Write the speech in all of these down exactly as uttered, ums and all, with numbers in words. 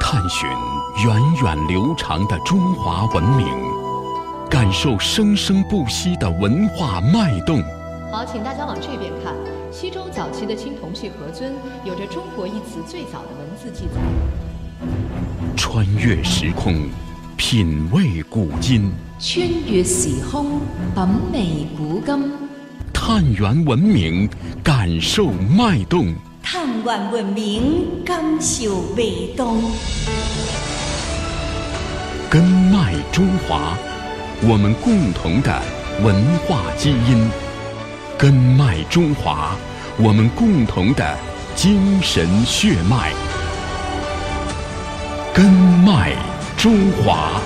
探寻源远流长的中华文明，感受生生不息的文化脉动。 好，请大家往这边看。西周早期的青铜器盒尊有着中国一词最早的文字记载。 穿越时空，品味古今。 穿越时空，品味古今。 探源文明，感受脉动。 探源文明，感受脉动。 根脉中华，我们共同的文化基因。根脉中华，我们共同的精神血脉。根脉中华。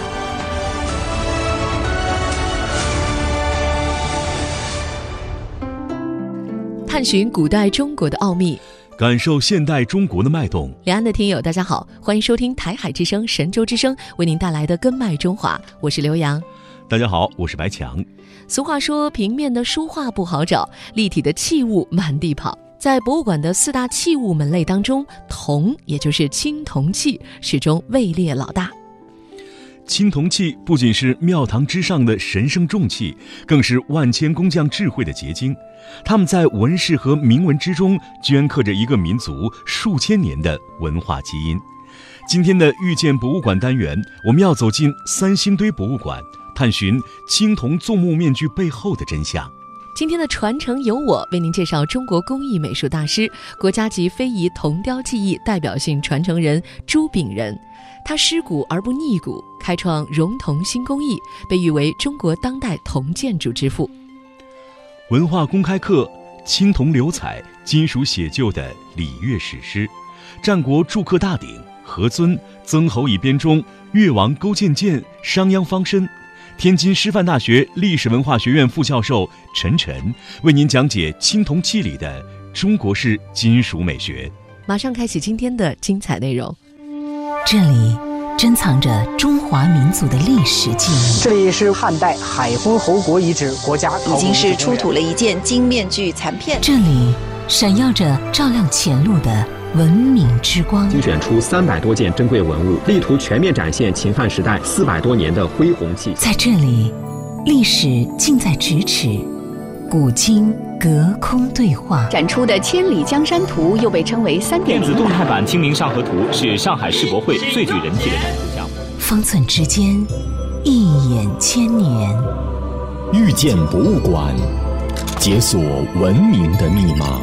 探寻古代中国的奥秘， 感受现代中国的脉动。 两岸的听友大家好，欢迎收听台海之声神州之声为您带来的根脉中华，我是刘洋。 大家好，我是白强。 俗话说，平面的书画不好找，立体的器物满地跑。在博物馆的四大器物门类当中，铜也就是青铜器始终位列老大。 青铜器不仅是庙堂之上的神圣重器，更是万千工匠智慧的结晶。他们在纹饰和铭文之中镌刻着一个民族数千年的文化基因。今天的遇见博物馆单元，我们要走进三星堆博物馆，探寻青铜纵目面具背后的真相。 今天的传承由我为您介绍中国工艺美术大师、国家级非遗铜雕技艺代表性传承人朱炳仁。他师古而不逆古，开创熔铜新工艺，被誉为中国当代铜建筑之父。 文化公开课：青铜流彩、金属写就的礼乐史诗，战国铸刻大鼎、何尊、曾侯乙编钟、越王勾践剑、商鞅方参。天津师范大学历史文化学院副教授陈晨为您讲解青铜器里的中国式金属美学。 马上开启今天的精彩内容。 这里珍藏着中华民族的历史记忆。 这里是汉代海昏侯国遗址国家考古已经是出土了一件金面具残片。 这里闪耀着照亮前路的文明之光， 精选出三百多件珍贵文物，力图全面展现秦汉时代四百多年的恢弘气息。 在这里，历史近在咫尺，古今隔空对话。 展出的《千里江山图》又被称为三点零电子动态版《清明上河图》是上海世博会最具人气的展出项目。 方寸之间，一眼千年。 遇见博物馆，解锁文明的密码。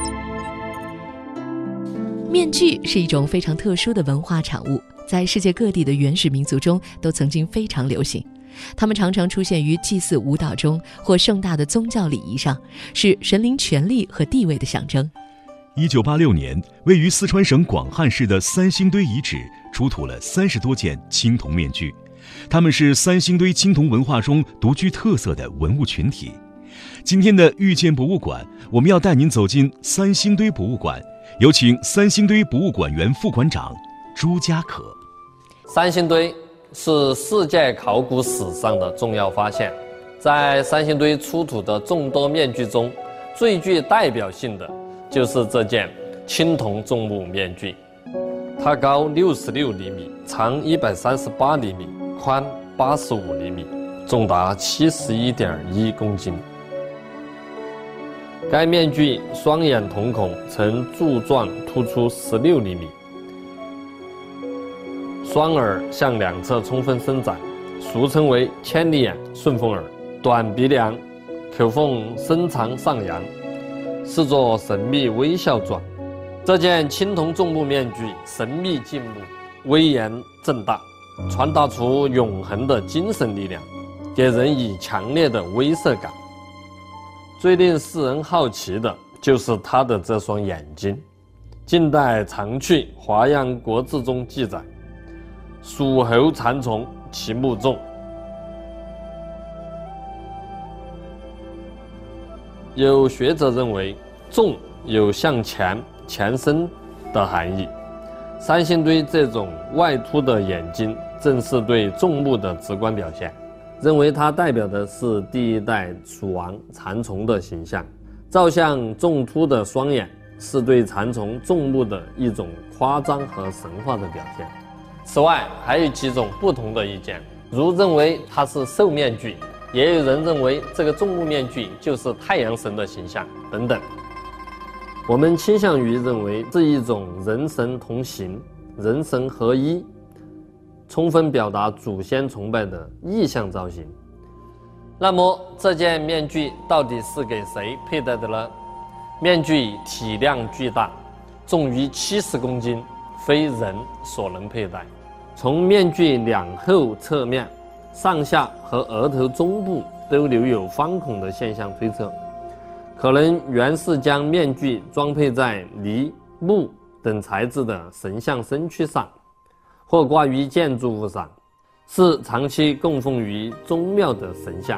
面具是一种非常特殊的文化产物，在世界各地的原始民族中都曾经非常流行。它们常常出现于祭祀舞蹈中或盛大的宗教礼仪上，是神灵权力和地位的象征。 一九八六年，位于四川省广汉市的三星堆遗址出土了三十多件青铜面具，它们是三星堆青铜文化中独具特色的文物群体。今天的遇见博物馆，我们要带您走进三星堆博物馆，有请三星堆博物馆原副馆长朱家可。 三星堆是世界考古史上的重要发现，在三星堆出土的众多面具中，最具代表性的就是这件青铜纵目面具。它高六十六厘米，长一百三十八厘米，宽八十五厘米，重达七十一点一公斤。该面具双眼瞳孔呈柱状突出十六厘米，双耳向两侧充分伸展，俗称为千里眼、顺风耳。短鼻梁，口缝深长上扬，是作神秘微笑状。这件青铜纵目面具神秘静穆，威严正大，传达出永恒的精神力量，给人以强烈的威慑感。最令世人好奇的就是他的这双眼睛。近代常去《华阳国志》中记载，属猴蚕虫，其目重。有学者认为，重有向前、前伸的含义。三星堆这种外凸的眼睛，正是对纵目的直观表现。认为它代表的是第一代楚王蚕丛的形象。照相纵凸的双眼是对蚕丛纵目的一种夸张和神话的表现。 此外，还有几种不同的意见，如认为它是兽面具，也有人认为这个众目面具就是太阳神的形象等等。我们倾向于认为是一种人神同行、人神合一，充分表达祖先崇拜的意象造型。那么这件面具到底是给谁佩戴的呢？面具体量巨大，重于七十公斤，非人所能佩戴。从面具两后侧面、上下和额头中部都留有方孔的现象推测，可能原是将面具装配在泥、木等材质的神像身躯上，或挂于建筑物上，是长期供奉于宗庙的神像。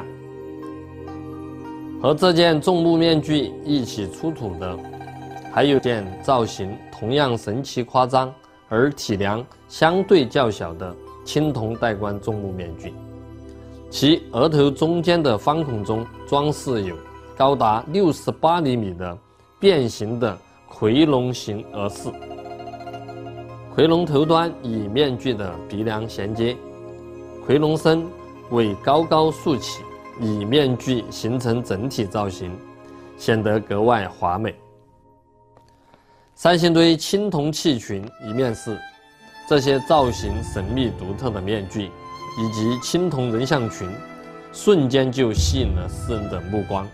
和这件众目面具一起出土的，还有件造型同样神奇夸张而体量相对较小的青铜戴冠众目面具，其额头中间的方孔中装饰有高达六十八厘米的变形的夔龙形额饰，夔龙头端与面具的鼻梁衔接，夔龙身尾高高竖起，与面具形成整体造型，显得格外华美。三星堆青铜器群一面是这些造型神秘独特的面具以及青铜人像群，瞬间就吸引了世人的目光。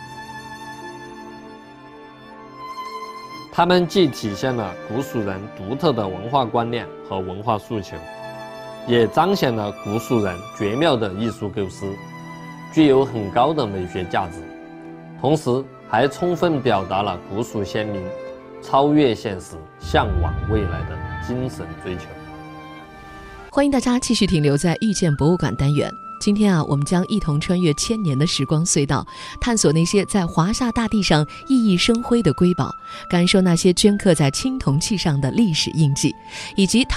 它们既体现了古蜀人独特的文化观念和文化诉求，也彰显了古蜀人绝妙的艺术构思，具有很高的美学价值，同时还充分表达了古蜀先民超越现实、向往未来的精神追求。 欢迎大家继续停留在遇见博物馆单元。今天啊，我们将一同穿越千年的时光隧道，探索那些在华夏大地上熠熠生辉的瑰宝，感受那些镌刻在青铜器上的历史印记，以及它